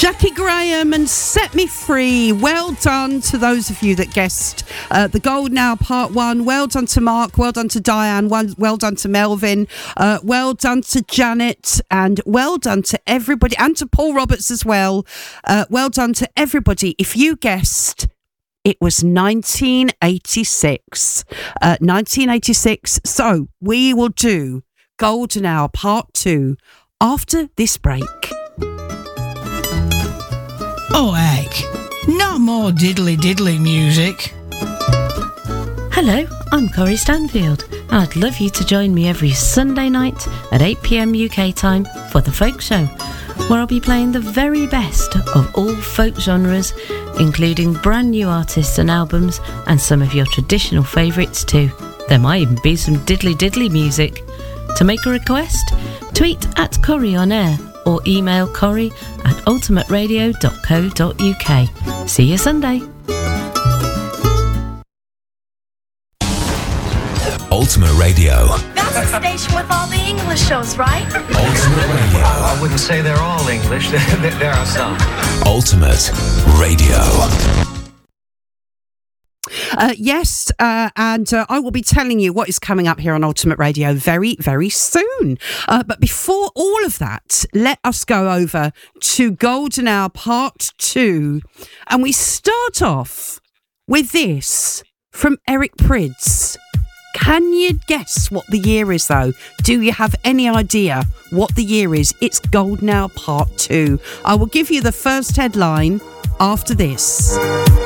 Jackie Graham and Set Me Free. Well done to those of you that guessed the Golden Hour Part 1. Well done to Mark. Well done to Diane. Well done to Melvin. Well done to Janet. And well done to everybody. And to Paul Roberts as well. Well done to everybody. If you guessed, it was 1986. 1986. So we will do Golden Hour Part 2 after this break. Oh, heck. Not more diddly-diddly music. Hello, I'm Corrie Stanfield. I'd love you to join me every Sunday night at 8 p.m. UK time for The Folk Show, where I'll be playing the very best of all folk genres, including brand new artists and albums, and some of your traditional favourites too. There might even be some diddly-diddly music. To make a request, tweet at Corrie on air or email corrie@ultimateradio.co.uk. See you Sunday. Ultimate Radio. That's the station with all the English shows, right? Ultimate Radio. I wouldn't say they're all English. There are some. Ultimate Radio. Yes, and I will be telling you what is coming up here on Ultimate Radio very, very soon. But before all of that, let us go over to Golden Hour Part 2. And we start off with this from Eric Prydz. Can you guess what the year is, though? Do you have any idea what the year is? It's Golden Hour Part 2. I will give you the first headline after this.